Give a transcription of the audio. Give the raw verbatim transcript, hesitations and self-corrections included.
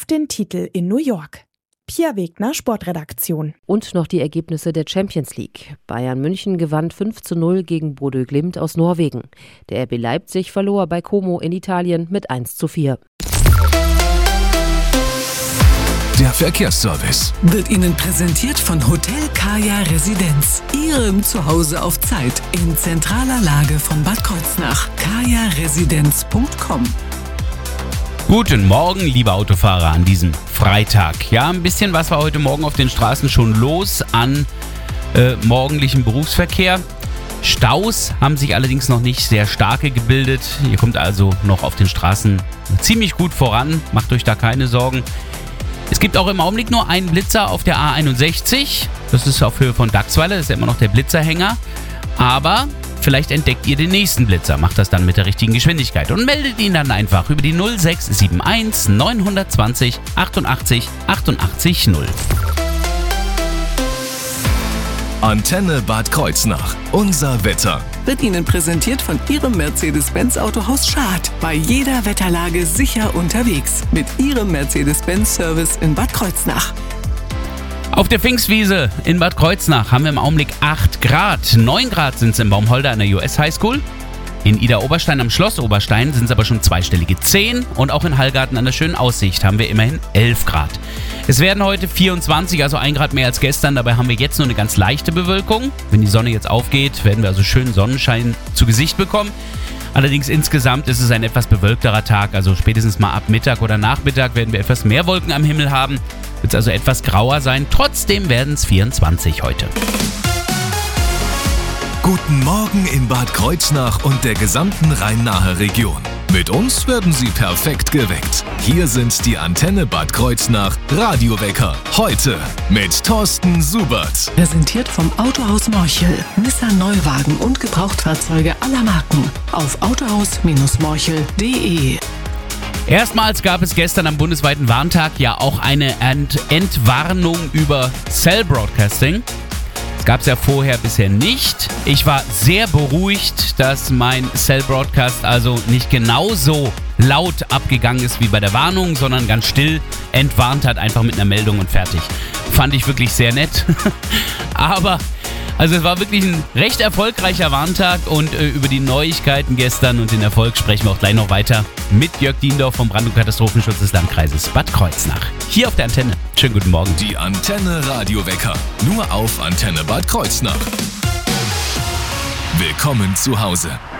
auf den Titel in New York. Pia Wegner, Sportredaktion. Und noch die Ergebnisse der Champions League. Bayern München gewann fünf zu null gegen Bodø Glimt aus Norwegen. Der R B Leipzig verlor bei Como in Italien mit eins zu vier. Der Verkehrsservice wird Ihnen präsentiert von Hotel Kaya Residenz. Ihrem Zuhause auf Zeit in zentraler Lage von Bad Kreuznach. kaya residenz punkt com. Guten Morgen, liebe Autofahrer, an diesem Freitag. Ja, ein bisschen was war heute Morgen auf den Straßen schon los an äh, morgendlichem Berufsverkehr. Staus haben sich allerdings noch nicht sehr starke gebildet. Ihr kommt also noch auf den Straßen ziemlich gut voran. Macht euch da keine Sorgen. Es gibt auch im Augenblick nur einen Blitzer auf der A einundsechzig. Das ist auf Höhe von Dachsweiler, das ist ja immer noch der Blitzerhänger. Aber vielleicht entdeckt ihr den nächsten Blitzer, macht das dann mit der richtigen Geschwindigkeit und meldet ihn dann einfach über die null sechs sieben eins neun zwei null achtundachtzig achtundachtzig null. Antenne Bad Kreuznach. Unser Wetter wird Ihnen präsentiert von Ihrem Mercedes-Benz Autohaus Schad. Bei jeder Wetterlage sicher unterwegs mit Ihrem Mercedes-Benz-Service in Bad Kreuznach. Auf der Pfingstwiese in Bad Kreuznach haben wir im Augenblick acht Grad. neun Grad sind es in Baumholder an der U S High School. In Idar-Oberstein am Schloss Oberstein sind es aber schon zweistellige zehn. Und auch in Hallgarten an der schönen Aussicht haben wir immerhin elf Grad. Es werden heute vierundzwanzig, also ein Grad mehr als gestern. Dabei haben wir jetzt nur eine ganz leichte Bewölkung. Wenn die Sonne jetzt aufgeht, werden wir also schönen Sonnenschein zu Gesicht bekommen. Allerdings insgesamt ist es ein etwas bewölkterer Tag. Also spätestens mal ab Mittag oder Nachmittag werden wir etwas mehr Wolken am Himmel haben. Wird es also etwas grauer sein. Trotzdem werden es vierundzwanzig heute. Guten Morgen in Bad Kreuznach und der gesamten Rhein-Nahe Region. Mit uns werden Sie perfekt geweckt. Hier sind die Antenne Bad Kreuznach Radiowecker. Heute mit Thorsten Subert. Präsentiert vom Autohaus Morchel. Nissan Neuwagen und Gebrauchtfahrzeuge aller Marken. Auf autohaus Morchel punkt de. Erstmals gab es gestern am bundesweiten Warntag ja auch eine Ent- Entwarnung über Cell Broadcasting. Das gab es ja vorher bisher nicht. Ich war sehr beruhigt, dass mein Cell Broadcast also nicht genauso laut abgegangen ist wie bei der Warnung, sondern ganz still entwarnt hat, einfach mit einer Meldung und fertig. Fand ich wirklich sehr nett. Aber also es war wirklich ein recht erfolgreicher Warntag und äh, über die Neuigkeiten gestern und den Erfolg sprechen wir auch gleich noch weiter mit Jörg Diendorf vom Brand- und Katastrophenschutz des Landkreises Bad Kreuznach. Hier auf der Antenne. Schönen guten Morgen. Die Antenne Radiowecker. Nur auf Antenne Bad Kreuznach. Willkommen zu Hause.